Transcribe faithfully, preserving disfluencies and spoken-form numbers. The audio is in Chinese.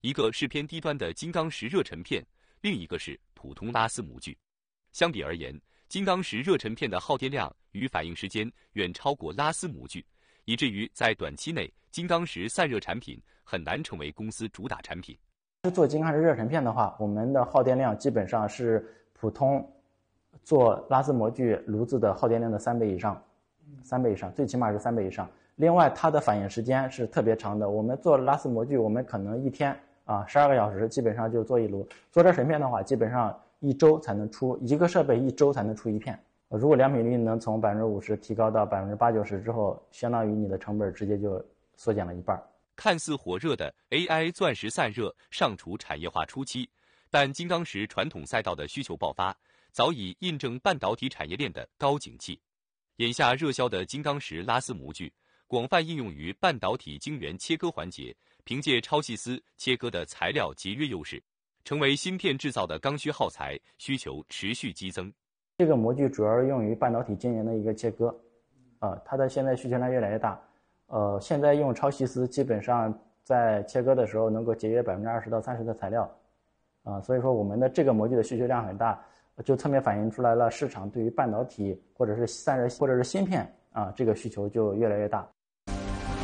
一个是偏低端的金刚石热成片，另一个是普通拉丝模具。相比而言，金刚石热成片的耗电量与反应时间远超过拉丝模具，以至于在短期内，金刚石散热产品很难成为公司主打产品。 做金刚石热成片的话，我们的耗电量基本上是普通做拉丝模具炉子的耗电量的三倍以上，三倍以上，最起码是三倍以上。另外，它的反应时间是特别长的。我们做拉丝模具，我们可能一天啊十二个小时，基本上就做一炉。做热成片的话，基本上一周才能出一个设备，一周才能出一片。如果良品率能从百分之五十提高到百分之八九十之后，相当于你的成本直接就缩减了一半。 看似火热的 A I 钻石散热尚处产业化初期，但金刚石传统赛道的需求爆发，早已印证半导体产业链的高景气。眼下热销的金刚石拉丝模具，广泛应用于半导体晶圆切割环节，凭借超细丝切割的材料节约优势，成为芯片制造的刚需耗材，需求持续激增。 这个模具主要是用于半导体晶圆的一个切割，呃，它的现在需求量越来越大。呃，现在用超细丝基本上在切割的时候能够节约百分之二十到三十的材料，啊、呃，所以说我们的这个模具的需求量很大，就侧面反映出来了市场对于半导体或者是散热或者是芯片啊、呃、这个需求就越来越大。